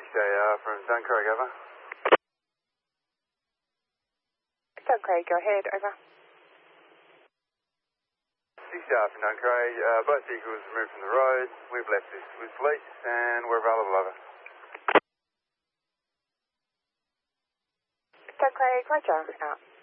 6JR from Duncraig, over. Duncraig, go ahead, over. 6JR from Duncraig, both vehicles removed from the road. We've left this with police and we're available, over. Duncraig, roger, out.